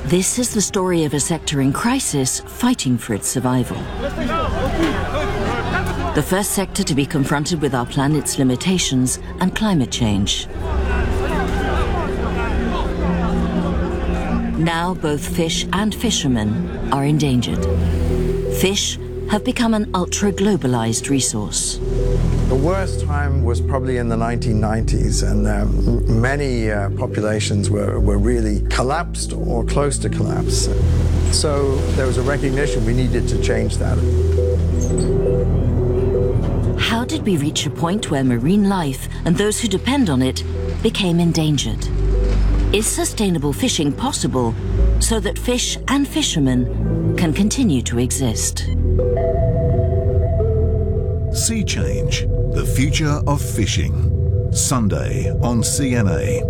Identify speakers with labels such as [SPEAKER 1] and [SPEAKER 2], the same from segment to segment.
[SPEAKER 1] This is the story of a sector in crisis fighting for its survival. The first sector to be confronted with our planet's limitations and climate change. Now both fish and fishermen are endangered. Fish have become an ultra-globalized resource.
[SPEAKER 2] The worst time was probably in the 1990s, and many populations were really collapsed or close to collapse. So there was a recognition we needed to change that.
[SPEAKER 1] How did we reach a point where marine life and those who depend on it became endangered? Is sustainable fishing possible so that fish and fishermen can continue to exist?
[SPEAKER 3] Sea Change, the future of fishing. Sunday on CNA.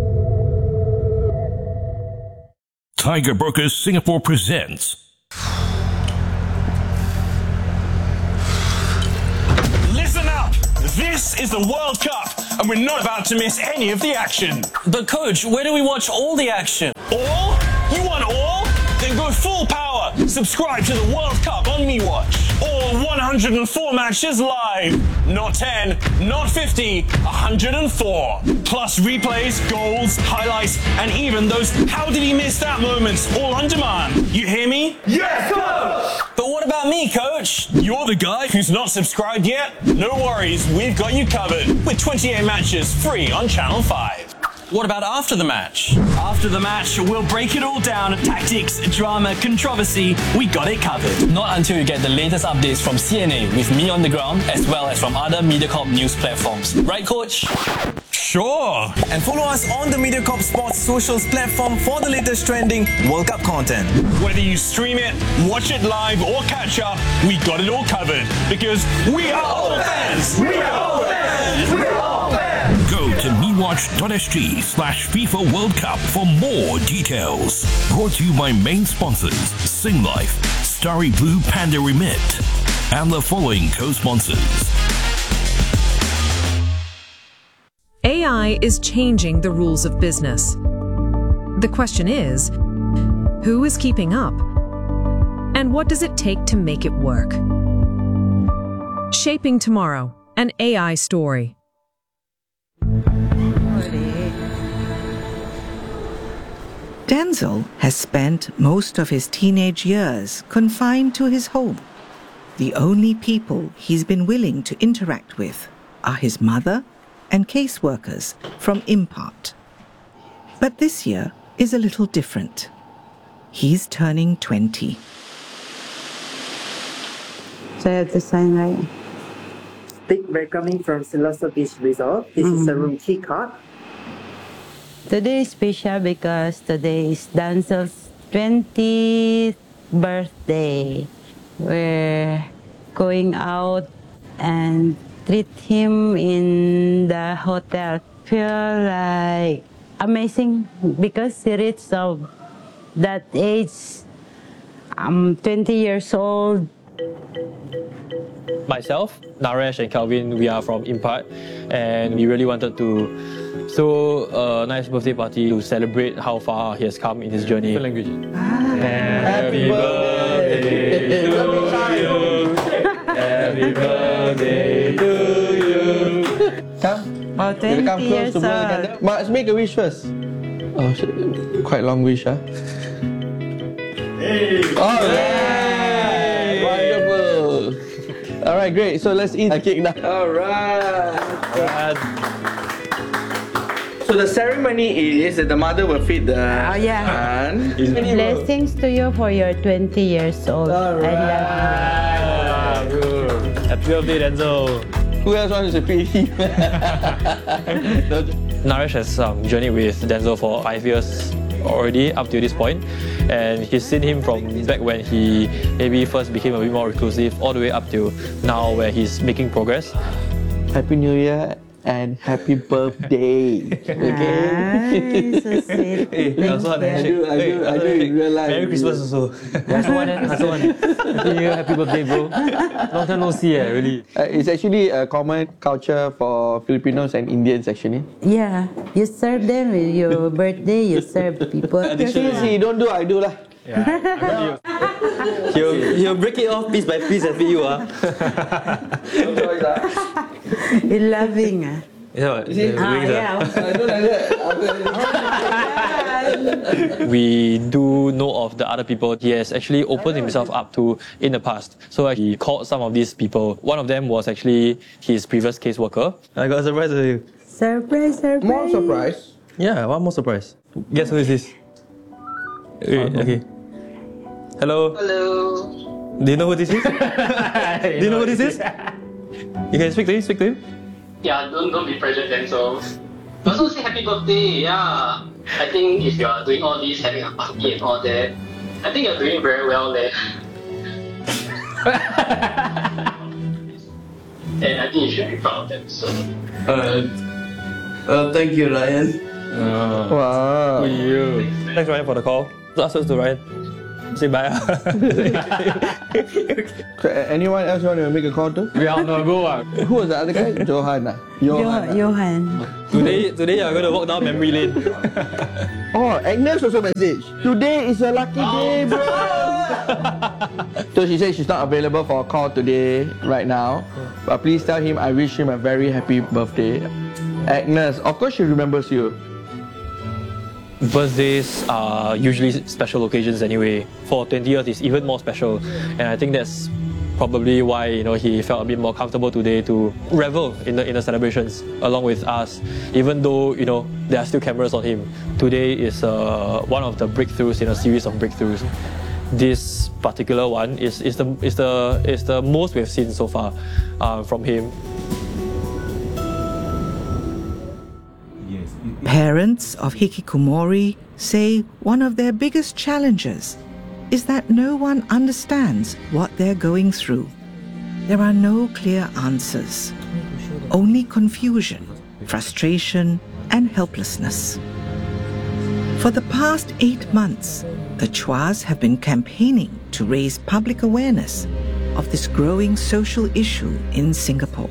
[SPEAKER 4] Tiger Brokers Singapore presents.
[SPEAKER 5] Listen up! This is the World Cup, and we're not about to miss any of the action.
[SPEAKER 6] But coach, where do we watch all the action?
[SPEAKER 5] All? You want all? Then go full power. Subscribe to the World Cup on MeWatch. All 104 matches live. Not 10, not 50, 104. Plus replays, goals, highlights, and even those how did he miss that moments all on demand. You hear me?
[SPEAKER 6] Yes, coach! But what about me, coach?
[SPEAKER 5] You're the guy who's not subscribed yet? No worries, we've got you covered. With 28 matches free on Channel 5.
[SPEAKER 6] What about after the match?
[SPEAKER 5] After the match, we'll break it all down. Tactics, drama, controversy, we got it covered.
[SPEAKER 6] Not until you get the latest updates from CNA with me on the ground, as well as from other MediaCorp news platforms. Right, coach?
[SPEAKER 5] Sure.
[SPEAKER 7] And follow us on the MediaCorp Sports socials platform for the latest trending World Cup content.
[SPEAKER 5] Whether you stream it, watch it live, or catch up, we got it all covered. Because we are all fans! We are all fans! We are all fans!
[SPEAKER 4] Go to mewatch.sg/FIFA World Cup for more details. Brought to you by main sponsors Sing Life, Starry Blue Panda Remit, and the following co-sponsors.
[SPEAKER 8] AI is changing the rules of business. The question is, who is keeping up? And what does it take to make it work? Shaping Tomorrow, an AI story.
[SPEAKER 9] Denzel has spent most of his teenage years confined to his home. The only people he's been willing to interact with are his mother and caseworkers from Impart. But this year is a little different. He's turning 20.
[SPEAKER 10] So I have to sign right.
[SPEAKER 11] We're coming from Siloso Beach Resort. This is a room key card.
[SPEAKER 10] Today is special because today is Denzel's 20th birthday. We're going out and treat him in the hotel. Feel like amazing because he reached of that age. I'm 20 years old.
[SPEAKER 12] Myself, Naresh and Calvin, we are from Impart, and we really wanted to throw a nice birthday party to celebrate how far he has come in his journey. Happy birthday to you. Happy birthday to you.
[SPEAKER 10] Come. Oh, 20
[SPEAKER 13] come close
[SPEAKER 10] years
[SPEAKER 13] to blow the
[SPEAKER 10] old.
[SPEAKER 13] candle. Let's make a wish first. Oh, quite long wish, huh?
[SPEAKER 5] Hey!
[SPEAKER 13] Alright! Wonderful! Alright, great. So let's eat the cake now. Alright! So the ceremony is that the mother will feed the son.
[SPEAKER 10] Blessings to you for your 20 years old.
[SPEAKER 13] Alright.
[SPEAKER 10] I love you.
[SPEAKER 12] Happy birthday, Denzel.
[SPEAKER 13] Who else wants to feed him?
[SPEAKER 12] Naresh has journeyed with Denzel for 5 years already up to this point, and he's seen him from back when he maybe first became a bit more reclusive all the way up to now where he's making progress.
[SPEAKER 13] Happy New Year and happy birthday. Okay?
[SPEAKER 10] So sweet.
[SPEAKER 13] I do in real life.
[SPEAKER 12] Merry Christmas also. Happy birthday, bro. Long time no see, really.
[SPEAKER 13] It's actually a common culture for Filipinos and Indians, actually.
[SPEAKER 10] Yeah, you serve them with your birthday, you serve people.
[SPEAKER 13] Since he don't do, I do lah. He'll break it off piece by piece and feed you.
[SPEAKER 10] It's loving.
[SPEAKER 12] Yeah,
[SPEAKER 10] yeah.
[SPEAKER 12] We do know of the other people he has actually opened himself up to in the past. So he called some of these people. One of them was actually his previous caseworker. I got a surprise for you.
[SPEAKER 10] Surprise.
[SPEAKER 13] More surprise?
[SPEAKER 12] Yeah, one more surprise. Guess who is this? Wait, okay. Hello.
[SPEAKER 14] Hello.
[SPEAKER 12] Do you know who this is? Do you know who this is? You can speak to him. Speak to him.
[SPEAKER 14] Yeah, don't be pressured then. So, also say happy birthday. Yeah, I think if you are doing all this, having a party and all that, I think you're doing very well there. And I think you should be proud of them. So.
[SPEAKER 13] Thank you, Ryan.
[SPEAKER 12] Wow. You. Thanks, Ryan, for the call. Last words to Ryan. Say bye.
[SPEAKER 13] Anyone else want to make a call to?
[SPEAKER 12] We are not go.
[SPEAKER 13] Who was the other guy? Johan.
[SPEAKER 10] Johan.
[SPEAKER 12] Today you're going to walk down memory lane.
[SPEAKER 13] Oh, Agnes also message. Today is a lucky day, bro. So she said she's not available for a call today, right now. But please tell him I wish him a very happy birthday. Agnes, of course she remembers you.
[SPEAKER 12] Birthdays are usually special occasions anyway. For 20th is even more special, and I think that's probably why he felt a bit more comfortable today to revel in the celebrations along with us. Even though there are still cameras on him, today is one of the breakthroughs in a series of breakthroughs. This particular one is the most we've seen so far from him.
[SPEAKER 9] Parents of Hikikomori say one of their biggest challenges is that no one understands what they're going through. There are no clear answers, only confusion, frustration, and helplessness. For the past 8 months, the Chuas have been campaigning to raise public awareness of this growing social issue in Singapore.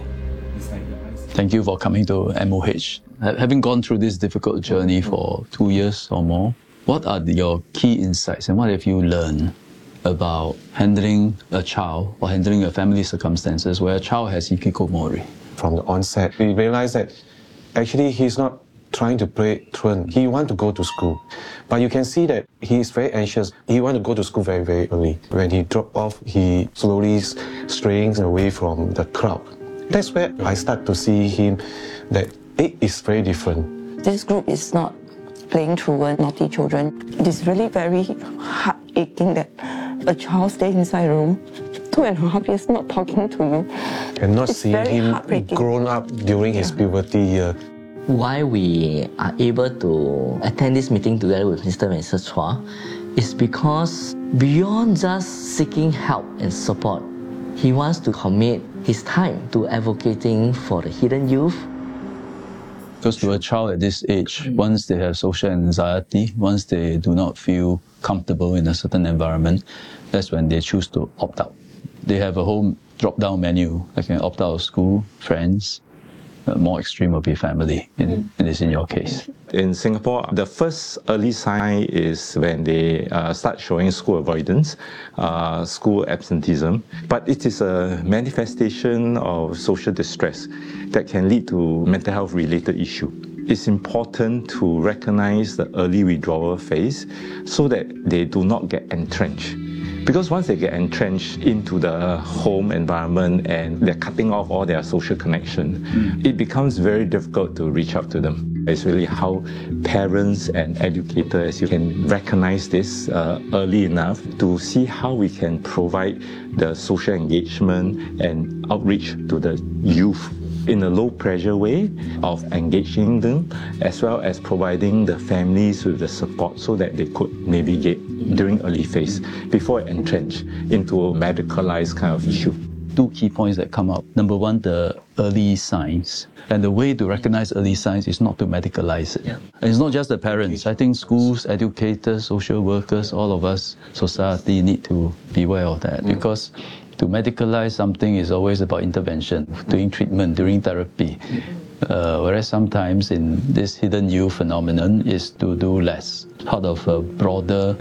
[SPEAKER 15] Thank you for coming to MOH. Having gone through this difficult journey for 2 years or more, what are your key insights and what have you learned about handling a child or handling a family circumstances where a child has hikikomori?
[SPEAKER 16] From the onset, we realized that actually he's not trying to play truant. He wants to go to school. But you can see that he's very anxious. He wants to go to school very, very early. When he dropped off, he slowly strays away from the crowd. That's where I start to see him that it is very different.
[SPEAKER 17] This group is not playing truant, naughty children. It is really very heart-aching that a child stays inside a room 2.5 years not talking to you.
[SPEAKER 16] And not seeing him grown up during his puberty year.
[SPEAKER 18] Why we are able to attend this meeting together with Mr. and Mrs. Chua is because beyond just seeking help and support, he wants to commit his time to advocating for the hidden youth.
[SPEAKER 15] Because to a child at this age, once they have social anxiety, once they do not feel comfortable in a certain environment, that's when they choose to opt out. They have a whole drop-down menu. They can opt out of school, friends. More extreme will be family, in your case.
[SPEAKER 19] In Singapore, the first early sign is when they start showing school avoidance, school absenteeism. But it is a manifestation of social distress that can lead to mental health related issue. It's important to recognize the early withdrawal phase so that they do not get entrenched. Because once they get entrenched into the home environment and they're cutting off all their social connection, it becomes very difficult to reach out to them. It's really how parents and educators, you can recognize this early enough to see how we can provide the social engagement and outreach to the youth in a low-pressure way of engaging them, as well as providing the families with the support so that they could navigate during early phase before it entrench into a medicalized kind of issue.
[SPEAKER 15] 2 key points that come up. Number 1, the early signs. And the way to recognize early signs is not to medicalize it. Yeah. And it's not just the parents. I think schools, educators, social workers, all of us, society need to be aware of that. Because to medicalize something is always about intervention, doing treatment, during therapy. Whereas sometimes in this hidden youth phenomenon is to do less, part of a broader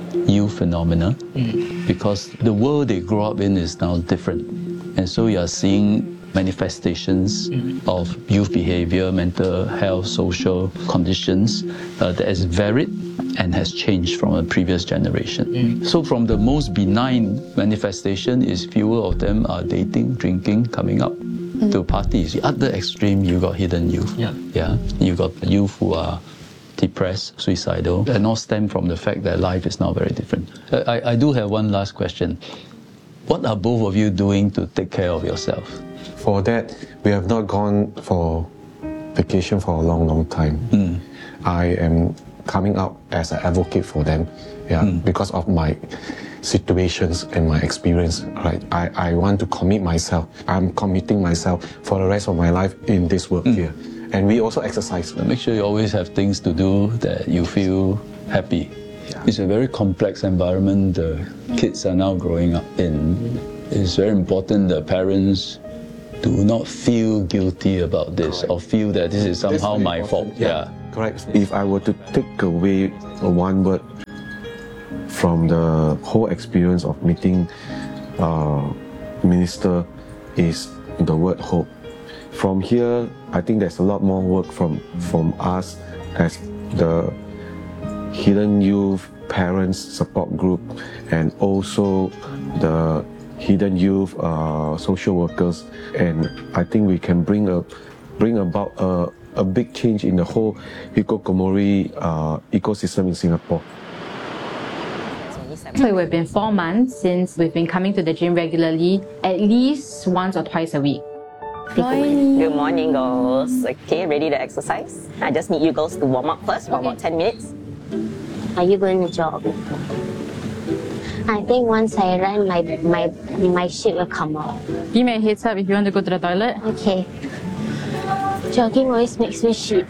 [SPEAKER 15] youth phenomena because the world they grow up in is now different. And so you are seeing manifestations of youth behavior, mental health, social conditions that is varied and has changed from a previous generation. So from the most benign manifestation is fewer of them are dating, drinking, coming up to parties. The other extreme, you got hidden youth. You got youth who are depressed, suicidal, and all stem from the fact that life is now very different. I do have one last question. What are both of you doing to take care of yourself?
[SPEAKER 16] For that, we have not gone for vacation for a long time. I am coming out as an advocate for them, because of my situations and my experience. Right, I want to commit myself. I'm committing myself for the rest of my life in this work here. And we also exercise.
[SPEAKER 15] Make sure you always have things to do that you feel happy. It's a very complex environment the kids are now growing up in. It's very important that parents do not feel guilty about this or feel that this is somehow my fault.
[SPEAKER 16] Correct. If I were to take away one word from the whole experience of meeting Minister is the word hope. From here, I think there's a lot more work from us as the Hidden Youth Parents Support Group and also the Hidden Youth social workers, and I think we can bring about a big change in the whole hikikomori ecosystem in Singapore.
[SPEAKER 10] So we've been 4 months since we've been coming to the gym regularly, at least once or twice a week.
[SPEAKER 20] Good morning, girls. Okay, ready to exercise? I just need you girls to warm up first for about 10 minutes.
[SPEAKER 21] Are you going to jog? I think once I run, my shit will come out.
[SPEAKER 10] Give me a heads up if you want to go to the toilet.
[SPEAKER 21] Okay. Jogging always makes me shit.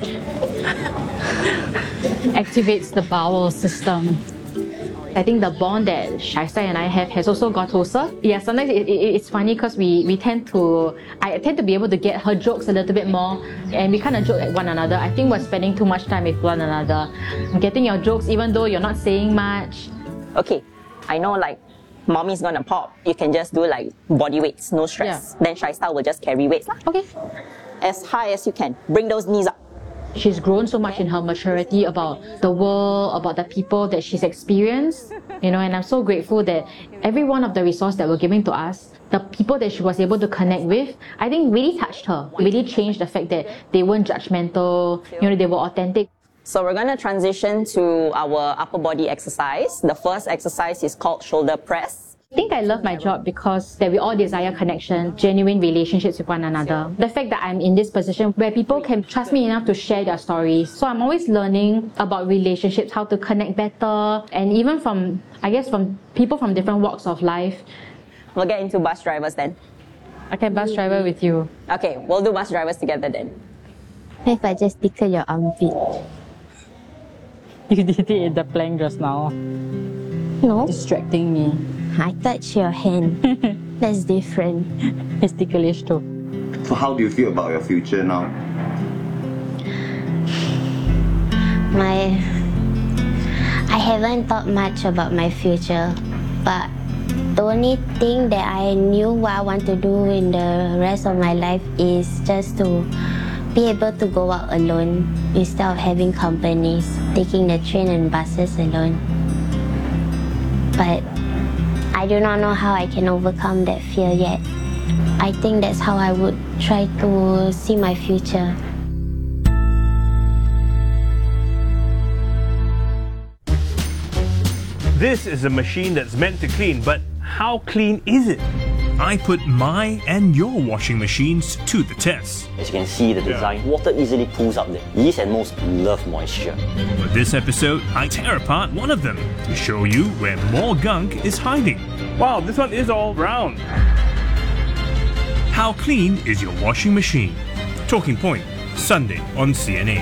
[SPEAKER 10] Activates the bowel system. I think the bond that Shaista and I have has also got closer. Yeah, sometimes it's funny because I tend to be able to get her jokes a little bit more, and we kind of joke at one another. I think we're spending too much time with one another. Getting your jokes even though you're not saying much.
[SPEAKER 20] Okay, I know like mommy's gonna pop. You can just do like body weights, no stress. Then Shaista will just carry weights.
[SPEAKER 10] Okay.
[SPEAKER 20] As high as you can. Bring those knees up.
[SPEAKER 10] She's grown so much in her maturity about the world, about the people that she's experienced, and I'm so grateful that every one of the resources that were given to us, the people that she was able to connect with, I think really touched her, really changed the fact that they weren't judgmental, they were authentic.
[SPEAKER 20] So we're going to transition to our upper body exercise. The first exercise is called shoulder press.
[SPEAKER 10] I think I love my job because that we all desire connection, genuine relationships with one another. The fact that I'm in this position where people can trust me enough to share their stories. So I'm always learning about relationships, how to connect better, and even from people from different walks of life.
[SPEAKER 20] We'll get into bus drivers then.
[SPEAKER 10] Okay, bus driver with you.
[SPEAKER 20] Okay, we'll do bus drivers together then.
[SPEAKER 21] If I just tickle your armpit.
[SPEAKER 10] You did it in the plank just now.
[SPEAKER 21] No.
[SPEAKER 10] Distracting me.
[SPEAKER 21] I touch your hand. That's different.
[SPEAKER 10] It's ticklish too.
[SPEAKER 22] So how do you feel about your future now?
[SPEAKER 21] I haven't thought much about my future, but the only thing that I knew what I want to do in the rest of my life is just to be able to go out alone instead of having companies, taking the train and buses alone. But I do not know how I can overcome that fear yet. I think that's how I would try to see my future.
[SPEAKER 23] This is a machine that's meant to clean, but how clean is it? I put my and your washing machines to the test.
[SPEAKER 24] As you can see the design, water easily pools up there. These and most love moisture.
[SPEAKER 23] For this episode, I tear apart one of them to show you where more gunk is hiding. Wow, this one is all round. How clean is your washing machine? Talking Point, Sunday on CNA.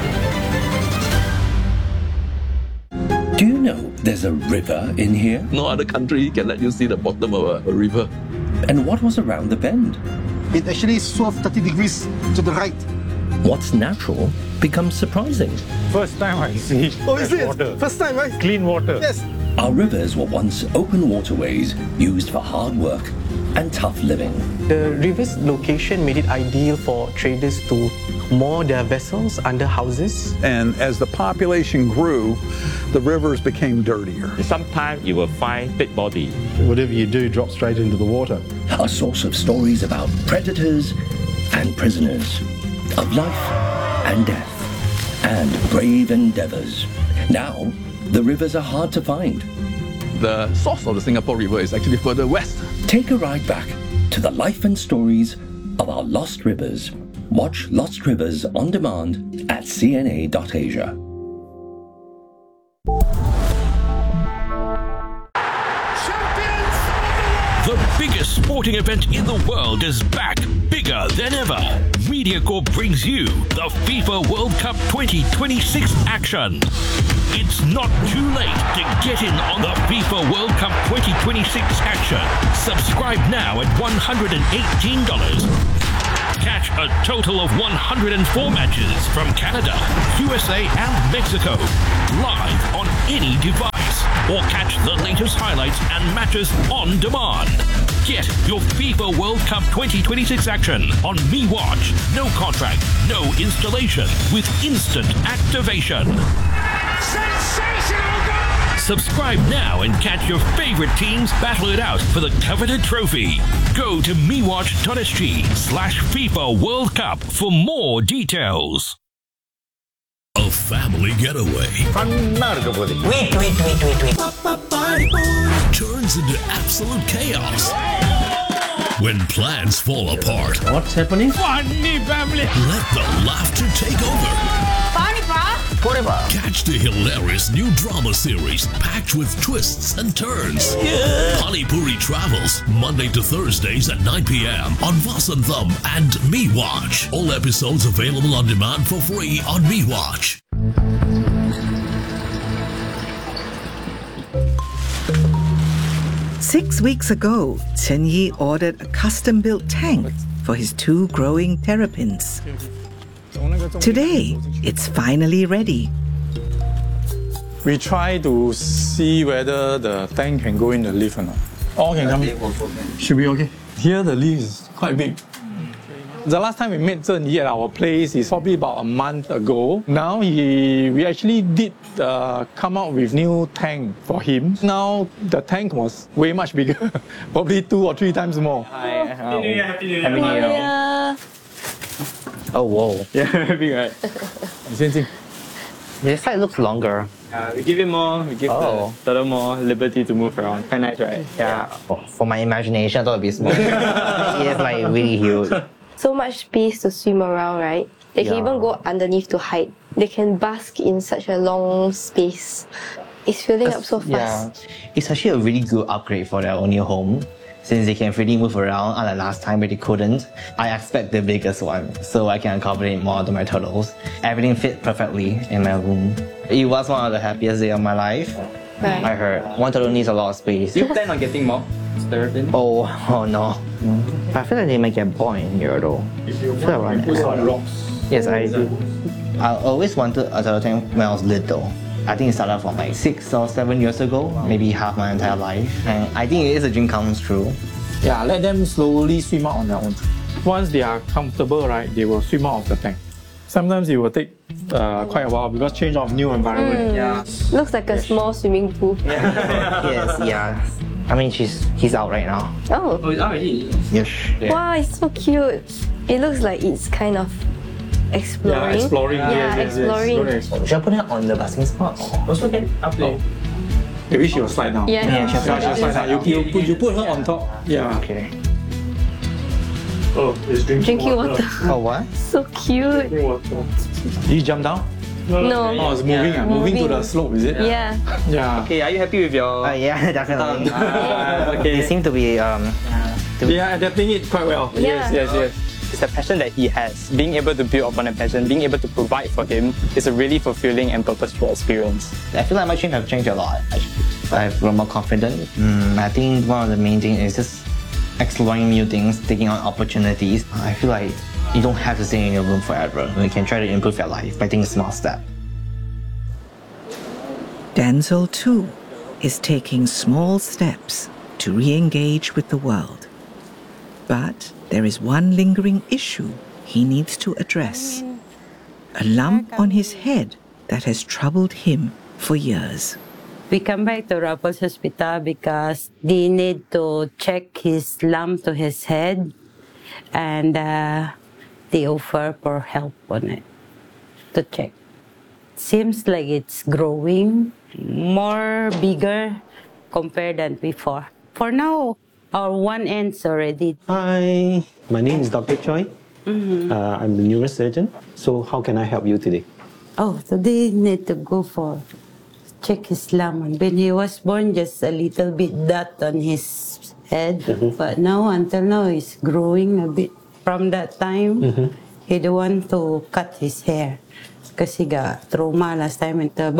[SPEAKER 25] Do you know there's a river in here?
[SPEAKER 26] No other country can let you see the bottom of a river.
[SPEAKER 25] And what was around the bend?
[SPEAKER 27] It actually swerved 30 degrees to the right.
[SPEAKER 25] What's natural becomes surprising.
[SPEAKER 28] First time I see
[SPEAKER 27] is it?
[SPEAKER 28] water.
[SPEAKER 27] First time, right?
[SPEAKER 28] Clean water.
[SPEAKER 27] Yes.
[SPEAKER 25] Our rivers were once open waterways used for hard work and tough living.
[SPEAKER 1] The river's location made it ideal for traders to moor their vessels under houses.
[SPEAKER 2] And as the population grew, the rivers became dirtier.
[SPEAKER 3] Sometimes you will find dead body.
[SPEAKER 27] Whatever you do drops straight into the water.
[SPEAKER 25] A source of stories about predators and prisoners, of life and death, and brave endeavors. Now, the rivers are hard to find.
[SPEAKER 26] The source of the Singapore River is actually further west.
[SPEAKER 25] Take a ride back to the life and stories of our lost rivers. Watch Lost Rivers on demand at cna.asia.
[SPEAKER 4] The biggest sporting event in the world is back, bigger than ever. MediaCorp brings you the FIFA World Cup 2026 action. It's not too late to get in on the FIFA World Cup 2026 action. Subscribe now at $118. Catch a total of 104 matches from Canada, USA and Mexico, live on any device. Or catch the latest highlights and matches on demand. Get your FIFA World Cup 2026 action on MeWatch. No contract, no installation, with instant activation. Sensational goal! Subscribe now and catch your favorite teams battle it out for the coveted trophy. Go to mewatch.sg/FIFA World Cup for more details.
[SPEAKER 6] A family getaway.
[SPEAKER 24] Wait.
[SPEAKER 6] Turns into absolute chaos. When plans fall apart.
[SPEAKER 24] What's happening?
[SPEAKER 6] Funny family. Let the laughter take over.
[SPEAKER 24] Funny, Whatever.
[SPEAKER 6] Catch the hilarious new drama series packed with twists and turns.
[SPEAKER 24] Yeah.
[SPEAKER 6] Panipuri Travels, Monday to Thursdays at 9 p.m. on Vasantham and MeWatch. All episodes available on demand for free on MeWatch.
[SPEAKER 9] Six weeks ago, Chen Yi ordered a custom-built tank for his 2 growing terrapins. Today, it's finally ready.
[SPEAKER 7] We try to see whether the tank can go in the lift or not. All can come in. Should be okay. Here the lift is quite big. The last time we met Zhen Yi at our place is probably about a month ago. Now we actually did come out with new tank for him. Now the tank was way much bigger, probably 2 or 3 times more.
[SPEAKER 12] Hi,
[SPEAKER 7] Happy New Year.
[SPEAKER 12] Happy New Year.
[SPEAKER 24] Oh, whoa.
[SPEAKER 12] Yeah, big, right?
[SPEAKER 24] This side looks longer.
[SPEAKER 12] We give it more, we give the turtle more liberty to move around. Quite nice, right?
[SPEAKER 24] Yeah. For my imagination, I thought it'd be small. It is like really huge.
[SPEAKER 8] So much space to swim around, right? They can even go underneath to hide. They can bask in such a long space. It's filling up so fast.
[SPEAKER 24] Yeah. It's actually a really good upgrade for their own new home. Since they can freely move around, unlike last time where they couldn't, I expect the biggest one, so I can accommodate more to my turtles. Everything fit perfectly in my room. It was one of the happiest days of my life.
[SPEAKER 8] Right.
[SPEAKER 24] I heard. One turtle needs a lot of space.
[SPEAKER 12] Do you plan on getting more?
[SPEAKER 24] Oh no. I feel like they might get bored in here though. I feel like yes, I do. I always wanted a turtle tank when I was little. I think it started from like 6 or 7 years ago, maybe half my entire life. And I think it is a dream comes true.
[SPEAKER 7] Yeah, let them slowly swim out on their own. Once they are comfortable, right, they will swim out of the tank. Sometimes it will take quite a while because change of new environment.
[SPEAKER 8] Yeah. Looks like a small swimming pool.
[SPEAKER 24] Yes, yeah. I mean, he's out right now.
[SPEAKER 8] Oh.
[SPEAKER 12] Oh, it's already?
[SPEAKER 24] Yes.
[SPEAKER 8] Yeah. Wow, it's so cute. It looks like it's kind of exploring.
[SPEAKER 7] Yeah, exploring.
[SPEAKER 8] Yeah,
[SPEAKER 7] yes,
[SPEAKER 8] exploring.
[SPEAKER 7] Yes.
[SPEAKER 24] Should I put it on the basking spot?
[SPEAKER 12] Also can upload.
[SPEAKER 7] Maybe she'll slide down.
[SPEAKER 8] Yeah,
[SPEAKER 24] she'll
[SPEAKER 7] slide down. You put her on top. Yeah.
[SPEAKER 24] Okay.
[SPEAKER 7] Oh, it's
[SPEAKER 8] Drinking water.
[SPEAKER 24] Oh, what?
[SPEAKER 8] So cute.
[SPEAKER 7] Did you jump down?
[SPEAKER 8] No.
[SPEAKER 7] Oh, it's moving. Moving to the slope, is it?
[SPEAKER 8] Yeah.
[SPEAKER 7] Yeah.
[SPEAKER 12] Okay, are you happy with your...
[SPEAKER 24] Yeah, definitely.
[SPEAKER 12] Okay.
[SPEAKER 24] They seem to be...
[SPEAKER 7] They are adapting it quite well.
[SPEAKER 8] Yeah.
[SPEAKER 12] Yes. It's a passion that he has. Being able to build upon a passion, being able to provide for him is a really fulfilling and purposeful experience.
[SPEAKER 24] I feel like my dream have changed a lot. I've grown more confident. I think one of the main things is just exploring new things, taking on opportunities. I feel like you don't have to stay in your room forever. You can try to improve your life by taking a small step.
[SPEAKER 9] Denzel, too, is taking small steps to re-engage with the world. But there is one lingering issue he needs to address. A lump on his head that has troubled him for years.
[SPEAKER 5] We come back to Raffles Hospital because they need to check his lump to his head, and they offer for help on it to check. Seems like it's growing more bigger compared than before. For now, our one end's already.
[SPEAKER 11] Hi, my name is Dr. Choi. I'm the neurosurgeon. So how can I help you today?
[SPEAKER 5] Oh, today need to go for check his lump. When he was born, just a little bit dot on his head, but now until now it's growing a bit. From that time, he don't want to cut his hair because he got trauma last time, and the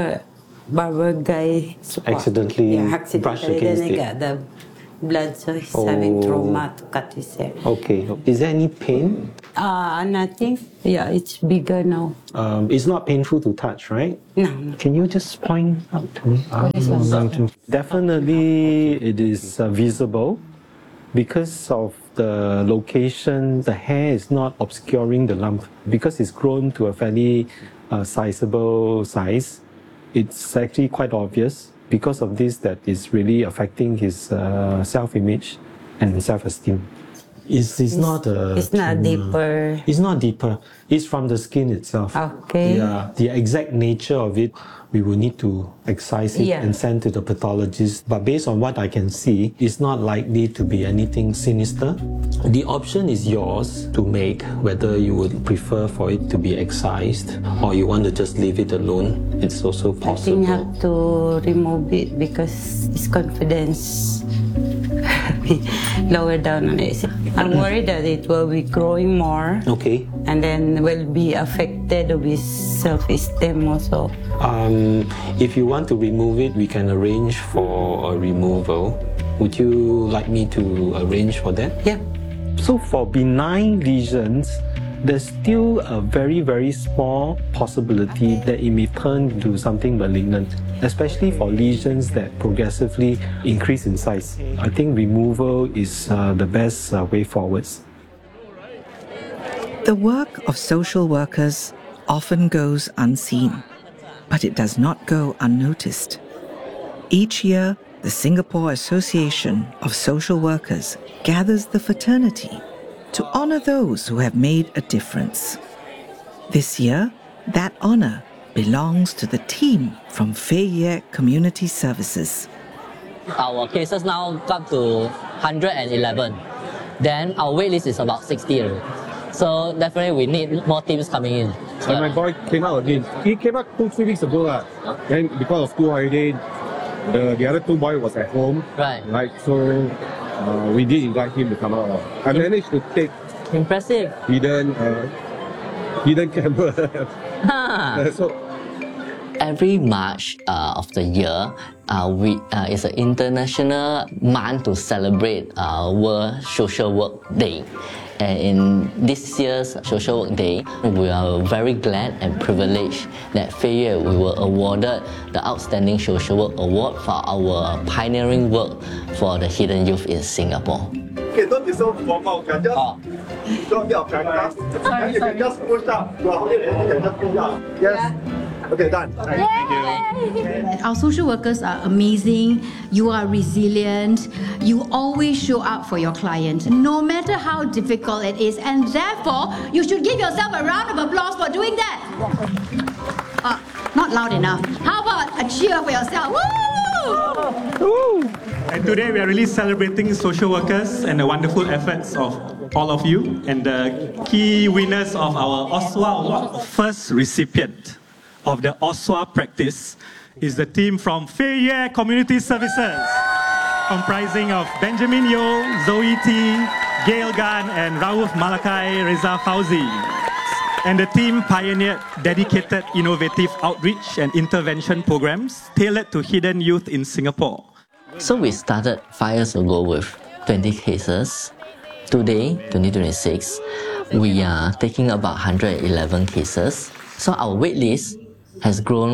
[SPEAKER 5] barber guy
[SPEAKER 11] accidentally brushed against
[SPEAKER 5] then he
[SPEAKER 11] it.
[SPEAKER 5] got the blood, so he's having trauma to cut his hair.
[SPEAKER 11] Okay. Is there any pain?
[SPEAKER 5] Nothing. Yeah, it's bigger now.
[SPEAKER 11] It's not painful to touch, right?
[SPEAKER 5] No.
[SPEAKER 11] Can you just point out to me? Definitely it is visible. Because of the location, the hair is not obscuring the lump. Because it's grown to a fairly sizable size, it's actually quite obvious. Because of this, that is really affecting his self-image and self-esteem. It's not
[SPEAKER 5] deeper.
[SPEAKER 11] It's not deeper. It's from the skin itself.
[SPEAKER 5] Okay.
[SPEAKER 11] Yeah. The exact nature of it, we will need to excise it and send to the pathologist. But based on what I can see, it's not likely to be anything sinister. The option is yours to make, whether you would prefer for it to be excised or you want to just leave it alone. It's also possible.
[SPEAKER 5] I think I have to remove it because his confidence lower down on it. I'm worried that it will be growing more.
[SPEAKER 11] Okay.
[SPEAKER 5] And then will be affected with self-esteem also.
[SPEAKER 11] If you want to remove it, we can arrange for a removal. Would you like me to arrange for that?
[SPEAKER 5] Yeah.
[SPEAKER 11] So for benign lesions, there's still a very, very small possibility that it may turn into something malignant, especially for lesions that progressively increase in size. I think removal is the best way forwards.
[SPEAKER 9] The work of social workers often goes unseen, but it does not go unnoticed. Each year, the Singapore Association of Social Workers gathers the fraternity to honor those who have made a difference. This year, that honor belongs to the team from Fei Yue Community Services.
[SPEAKER 13] Our cases now up to 111. Then our wait list is about 60. So definitely we need more teams coming in.
[SPEAKER 14] And my boy came out again. He came out 2-3 weeks ago. Then because of school holiday, the other two boys was at home.
[SPEAKER 13] Right.
[SPEAKER 14] So we did invite him to come out. I managed to take
[SPEAKER 13] impressive
[SPEAKER 14] hidden camera. So
[SPEAKER 13] every March of the year, it's an international month to celebrate World Social Work Day. And in this year's Social Work Day, we are very glad and privileged that Fei Yue, we were awarded the Outstanding Social Work Award for our pioneering work for the hidden youth in Singapore.
[SPEAKER 17] Okay, don't be so formal. You can just don't be a character. You can just push up. You can just push up. Yes. Okay, done. Thank you.
[SPEAKER 18] Our social workers are amazing. You are resilient. You always show up for your client, no matter how difficult it is. And therefore, you should give yourself a round of applause for doing that. Not loud enough. How about a cheer for yourself? Woo!
[SPEAKER 19] And today we are really celebrating social workers and the wonderful efforts of all of you and the key winners of our OSWA Award. First recipient of the OSWA practice is the team from Fei Yue Community Services, comprising of Benjamin Yeo, Zoe T, Gail Gan, and Rauf Malakai Reza Fauzi. And the team pioneered dedicated innovative outreach and intervention programs tailored to hidden youth in Singapore.
[SPEAKER 13] So we started 5 years ago with 20 cases. Today, 2026, we are taking about 111 cases. So our wait list has grown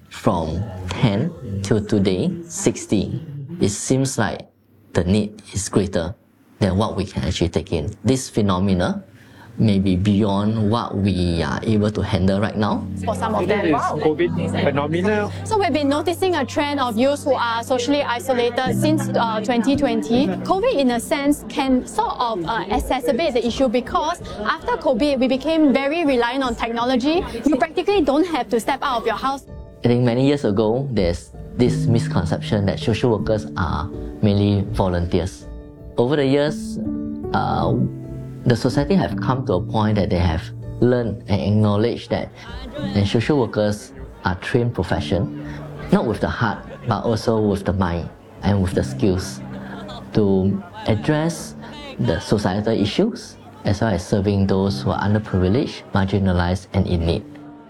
[SPEAKER 13] from 10 till today 60. It seems like the need is greater than what we can actually take in. This phenomena may be beyond what we are able to handle right now.
[SPEAKER 10] For some of them.
[SPEAKER 14] COVID phenomena.
[SPEAKER 10] So we've been noticing a trend of youths who are socially isolated since 2020. COVID, in a sense, can sort of exacerbate the issue because after COVID, we became very reliant on technology. You practically don't have to step out of your house.
[SPEAKER 13] I think many years ago, there's this misconception that social workers are mainly volunteers. Over the years, the society have come to a point that they have learned and acknowledged that social workers are trained profession, not with the heart, but also with the mind and with the skills to address the societal issues as well as serving those who are underprivileged, marginalized, and in need.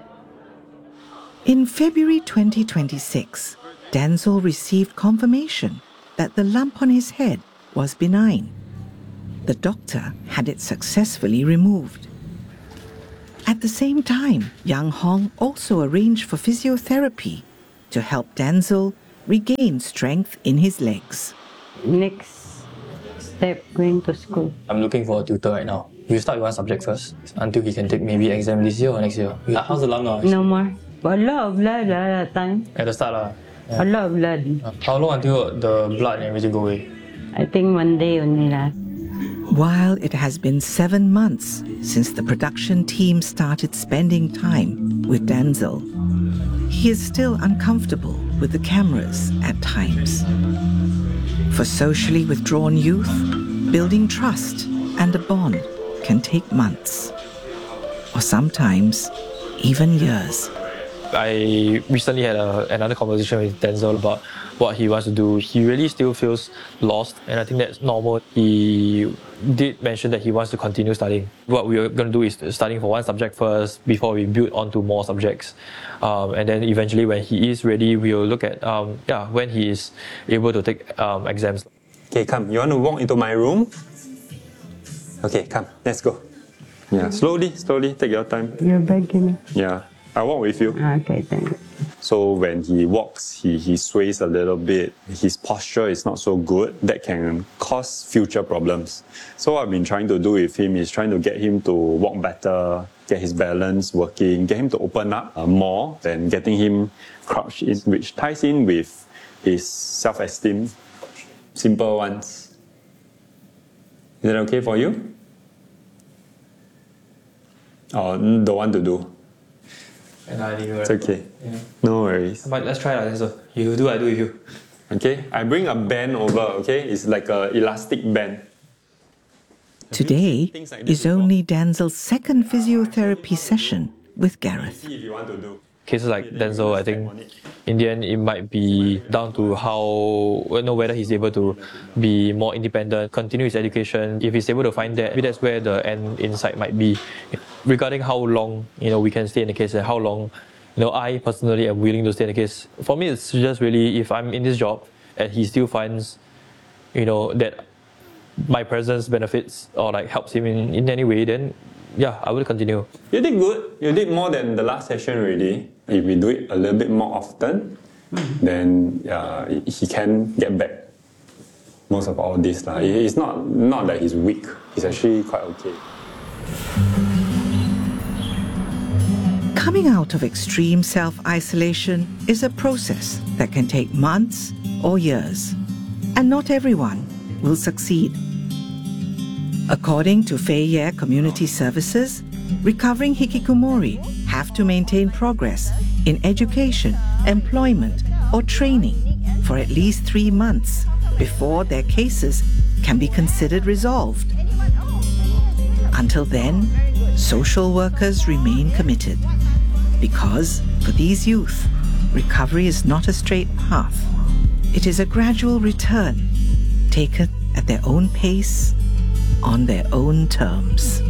[SPEAKER 9] In February 2026, Denzel received confirmation that the lump on his head was benign. The doctor had it successfully removed. At the same time, Yang Hong also arranged for physiotherapy to help Denzel regain strength in his legs.
[SPEAKER 5] Next step, going to school.
[SPEAKER 12] I'm looking for a tutor right now. We'll start with one subject first until he can take maybe exam this year or next year. How's the lump now?
[SPEAKER 5] No more. But a lot of blood at that time.
[SPEAKER 12] At the start?
[SPEAKER 5] A lot of blood.
[SPEAKER 12] How long until the blood and everything go away?
[SPEAKER 5] I think 1 day only last.
[SPEAKER 9] While it has been 7 months since the production team started spending time with Denzel, he is still uncomfortable with the cameras at times. For socially withdrawn youth, building trust and a bond can take months, or sometimes even years.
[SPEAKER 12] I recently had another conversation with Denzel about what he wants to do. He really still feels lost, and I think that's normal. He did mention that he wants to continue studying. What we are going to do is studying for one subject first before we build onto more subjects. And then eventually when he is ready, we'll look at when he is able to take exams.
[SPEAKER 15] Okay, come. You want to walk into my room? Okay, come. Let's go. Yeah, slowly, take your time.
[SPEAKER 5] You're begging.
[SPEAKER 15] Yeah. I'll walk with you.
[SPEAKER 5] Okay, thank you.
[SPEAKER 15] So when he walks, he sways a little bit. His posture is not so good. That can cause future problems. So what I've been trying to do with him is trying to get him to walk better, get his balance working, get him to open up more than getting him crouched in, which ties in with his self-esteem. Simple ones. Is that okay for you? Or don't want to do? It's okay. Yeah. No worries.
[SPEAKER 12] But let's try that. So you do, I do with you.
[SPEAKER 15] Okay. I bring a band over. Okay. It's like an elastic band.
[SPEAKER 9] Today is only Denzel's second physiotherapy session with Gareth.
[SPEAKER 15] See if you want to do.
[SPEAKER 12] Cases like Denzel, I think in the end it might be down to whether he's able to be more independent, continue his education. If he's able to find that, maybe that's where the end insight might be. Regarding how long we can stay in the case and how long I personally am willing to stay in the case. For me, it's just really if I'm in this job and he still finds that my presence benefits or helps him in any way, then yeah, I will continue.
[SPEAKER 15] You did good. You did more than the last session already. If we do it a little bit more often, then he can get back most of all this. It's not that he's weak. He's actually quite okay.
[SPEAKER 9] Coming out of extreme self-isolation is a process that can take months or years, and not everyone will succeed. According to Feiye Community Services, recovering hikikomori have to maintain progress in education, employment, or training for at least 3 months before their cases can be considered resolved. Until then, social workers remain committed because for these youth, recovery is not a straight path. It is a gradual return, taken at their own pace, on their own terms.